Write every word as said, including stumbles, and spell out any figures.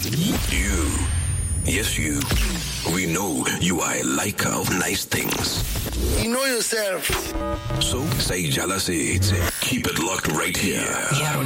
You, yes you, we know you are a liker of nice things. You know yourself. So, say jealousy, keep it locked right here. Yeah.